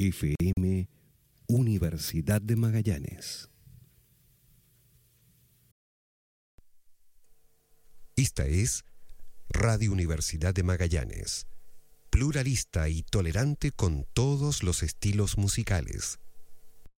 FM Universidad de Magallanes. Esta es Radio Universidad de Magallanes, pluralista y tolerante con todos los estilos musicales.